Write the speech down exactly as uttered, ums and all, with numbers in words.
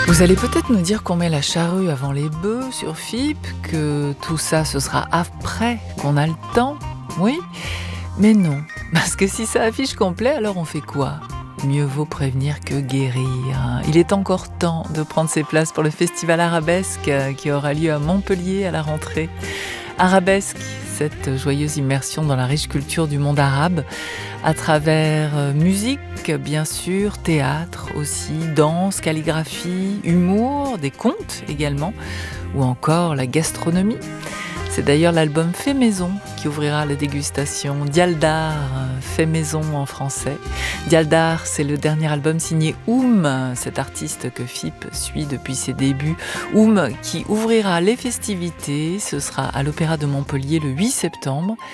Vous allez peut-être nous dire qu'on met la charrue avant les bœufs sur F I P, que tout ça ce sera après qu'on a le temps. Oui, mais non, parce que si ça affiche complet, alors on fait quoi ? Mieux vaut prévenir que guérir. Il est encore temps de prendre ses places pour le festival Arabesque qui aura lieu à Montpellier à la rentrée. Arabesque, cette joyeuse immersion dans la riche culture du monde arabe, à travers musique, bien sûr, théâtre aussi, danse, calligraphie, humour, des contes également, ou encore la gastronomie. C'est d'ailleurs l'album Fait Maison qui ouvrira la dégustation. Dialdar, Fait Maison en français. Dialdar, c'est le dernier album signé Oum, cet artiste que F I P suit depuis ses débuts. Oum qui ouvrira les festivités, ce sera à l'Opéra de Montpellier le huit septembre.